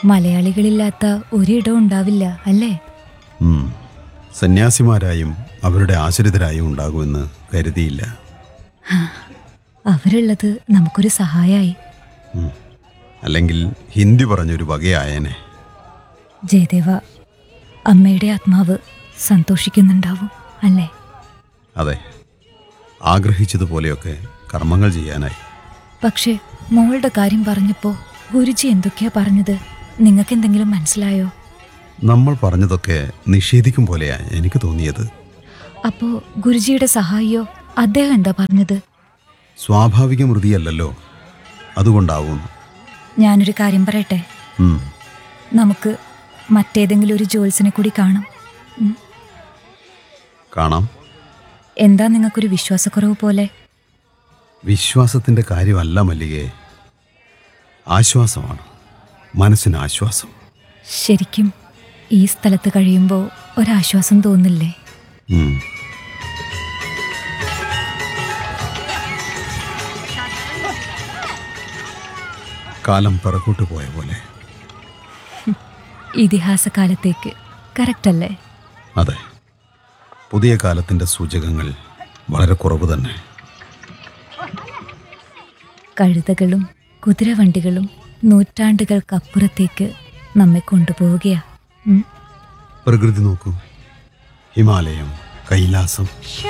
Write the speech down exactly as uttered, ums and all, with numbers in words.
മലയാളികളില്ലാത്ത ഒരിടവും ഉണ്ടാവില്ല അല്ലേ? ഉം. സന്യാസിമാരായും അവരുടെ ആശ്രിതരായും ഉണ്ടാകുമെന്ന് കരുതിയില്ല. അവരുള്ളത് നമുക്കൊരു സഹായായി. അല്ലെങ്കിൽ ഹിന്ദി പറഞ്ഞൊരു വകയായനെ. ജയദേവ, അമ്മയുടെ ആത്മാവ് സന്തോഷിക്കുന്നുണ്ടാവും അല്ലേ? അതെ, ആഗ്രഹിച്ചതുപോലെയൊക്കെ കർമ്മങ്ങൾ ചെയ്യാനായി. പക്ഷേ മോളുടെ കാര്യം പറഞ്ഞപ്പോൾ ഗുരുജി എന്തൊക്കെയാ പറഞ്ഞത്? നിങ്ങൾക്ക് എന്തെങ്കിലും മനസ്സിലായോ? നമ്മൾ പറഞ്ഞതൊക്കെ നിഷേധിക്കും പോലെയാ എനിക്ക് തോന്നിയത്. അപ്പോ ഗുരുജിയുടെ സഹായിയോ? അദ്ദേഹം എന്താ പറഞ്ഞത്? സ്വാഭാവിക മൃതിയല്ലല്ലോ, അതുകൊണ്ടാവും. ഞാനൊരു കാര്യം പറയട്ടെ, ഉം. നമുക്ക് മറ്റേതെങ്കിലും ഒരു ജോത്സ്യനെ കൂടി കാണാം. ഉം. കാണാം. എന്താ നിങ്ങൾക്കൊരു വിശ്വാസക്കുറവ് പോലെ? വിശ്വാസത്തിൻ്റെ കാര്യമല്ല മല്ലികേ, ആശ്വാസമാണ്. മനസ്സിന് ആശ്വാസം. ശരിക്കും ഈ സ്ഥലത്ത് കഴിയുമ്പോൾ ഒരാശ്വാസം തോന്നില്ലേ? ഉം. കാലം പിറകോട്ട് പോയ പോലെ. ഇതിഹാസ കാലത്തേക്ക്. കറക്റ്റല്ലേ? അതെ, പുതിയ കാലത്തിൻ്റെ സൂചകങ്ങൾ വളരെ കുറവ് തന്നെ. കഴുതകളും കുതിരവണ്ടികളും നൂറ്റാണ്ടുകൾക്കപ്പുറത്തേക്ക് നമ്മെ കൊണ്ടുപോവുകയാ. ഉം. പ്രകൃതി നോക്കൂ, ഹിമാലയം, കൈലാസം.